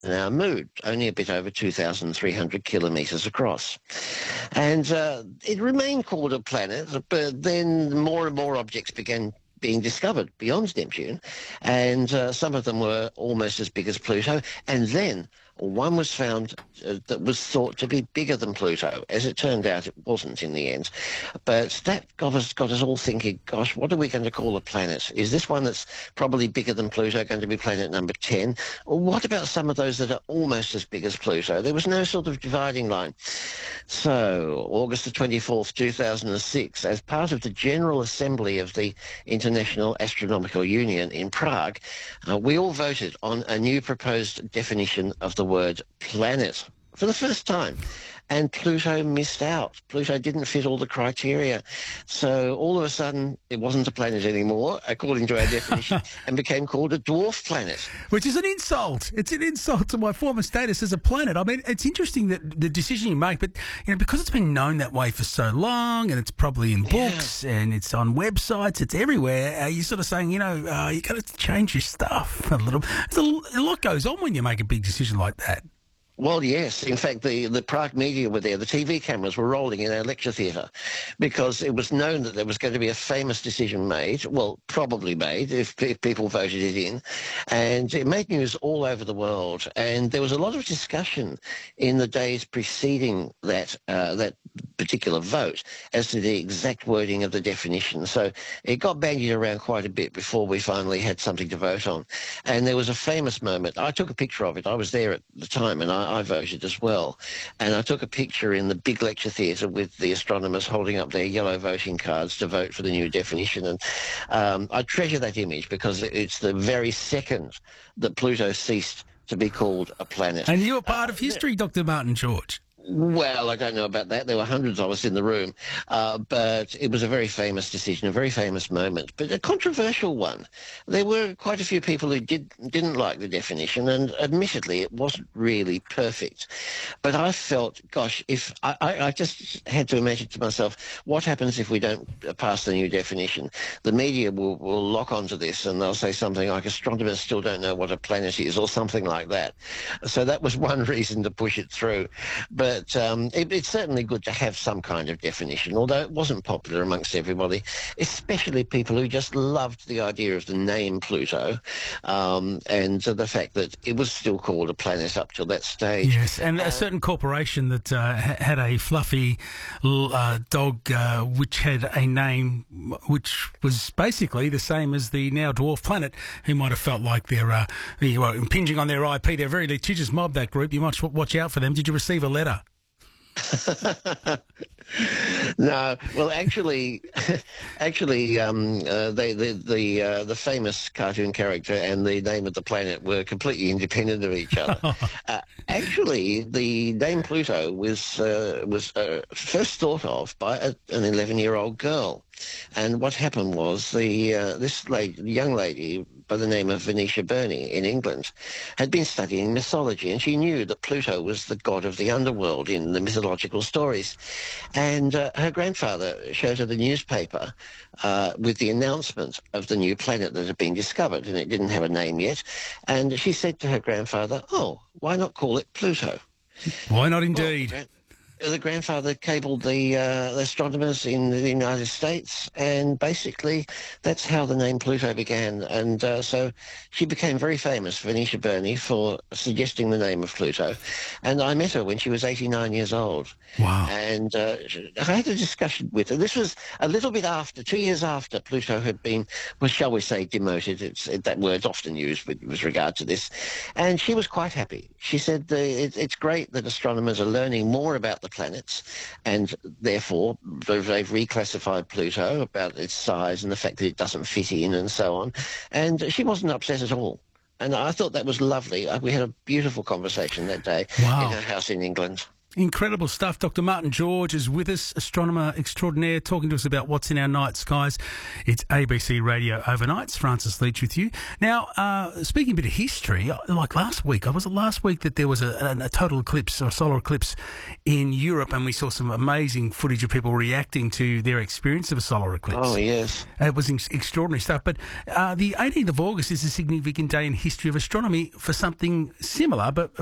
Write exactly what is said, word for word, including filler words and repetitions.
hour mood, only a bit over two thousand three hundred kilometres across. And uh, it remained called a planet, but then more and more objects began being discovered beyond Neptune, and uh, some of them were almost as big as Pluto, and then one was found uh, that was thought to be bigger than Pluto. As it turned out, it wasn't in the end. But that got us, got us all thinking, gosh, what are we going to call a planet? Is this one that's probably bigger than Pluto going to be planet number ten? Or what about some of those that are almost as big as Pluto? There was no sort of dividing line. So, August the twenty-fourth, two thousand six, as part of the General Assembly of the International Astronomical Union in Prague, uh, we all voted on a new proposed definition of the word planet for the first time. And Pluto missed out. Pluto didn't fit all the criteria. So all of a sudden, it wasn't a planet anymore, according to our definition, and became called a dwarf planet. Which is an insult. It's an insult to my former status as a planet. I mean, it's interesting that the decision you make, but, you know, because it's been known that way for so long, and it's probably in books, yeah. and it's on websites, it's everywhere, uh, you're sort of saying, you know, uh, you got to change your stuff a little. A, a lot goes on when you make a big decision like that. Well, yes. In fact, the, the Prague media were there. The T V cameras were rolling in our lecture theatre because it was known that there was going to be a famous decision made, well, probably made, if, if people voted it in. And it made news all over the world. And there was a lot of discussion in the days preceding that, uh, that particular vote as to the exact wording of the definition. So it got bandied around quite a bit before we finally had something to vote on. And there was a famous moment. I took a picture of it. I was there at the time, and I, I voted as well. And I took a picture in the big lecture theatre with the astronomers holding up their yellow voting cards to vote for the new definition. And um, I treasure that image because it's the very second that Pluto ceased to be called a planet. And you were part uh, of history, Doctor Martin George. Well, I don't know about that. There were hundreds of us in the room. Uh, but it was a very famous decision, a very famous moment, but a controversial one. There were quite a few people who did, didn't like the definition, and admittedly, it wasn't really perfect. But I felt, gosh, if I, I, I just had to imagine to myself, what happens if we don't pass the new definition? The media will, will lock onto this, and they'll say something like, astronomers still don't know what a planet is, or something like that. So that was one reason to push it through. But But um, it, it's certainly good to have some kind of definition, although it wasn't popular amongst everybody, especially people who just loved the idea of the name Pluto um, and uh, the fact that it was still called a planet up till that stage. Yes, and uh, a certain corporation that uh, had a fluffy uh, dog uh, which had a name which was basically the same as the now dwarf planet, who might have felt like they're uh, you know, impinging on their I P. They're a very litigious mob, that group. You might watch out for them. Did you receive a letter? No, well, actually, actually, um, uh, they, the the uh, the famous cartoon character and the name of the planet were completely independent of each other. uh, actually, the name Pluto was uh, was uh, first thought of by a, an eleven-year-old girl, and what happened was the uh, this lady, young lady by the name of Venetia Burney in England, had been studying mythology, and she knew that Pluto was the god of the underworld in the mythological stories. And uh, her grandfather showed her the newspaper uh, with the announcement of the new planet that had been discovered, and it didn't have a name yet. And she said to her grandfather, oh, why not call it Pluto? Why not indeed? Well, the grandfather cabled the, uh, the astronomers in the United States, and basically that's how the name Pluto began. And uh, so she became very famous, Venetia Burney, for suggesting the name of Pluto. And I met her when she was eighty-nine years old. Wow. And uh, I had a discussion with her. This was a little bit after, two years after Pluto had been, well, shall we say, demoted. It's, it, that word's often used with, with regard to this. And she was quite happy. She said uh, it, it's great that astronomers are learning more about the planets, and therefore they've reclassified Pluto about its size and the fact that it doesn't fit in and so on. And she wasn't upset at all. And I thought that was lovely. We had a beautiful conversation that day wow. in her house in England. Incredible stuff. Doctor Martin George is with us, astronomer extraordinaire, talking to us about what's in our night skies. It's A B C Radio Overnights. Francis Leach with you. Now, uh, speaking a bit of history, like last week, I was it last week that there was a, a, a total eclipse or a solar eclipse in Europe, and we saw some amazing footage of people reacting to their experience of a solar eclipse. Oh, yes. It was ex- extraordinary stuff. But uh, the eighteenth of August is a significant day in history of astronomy for something similar, but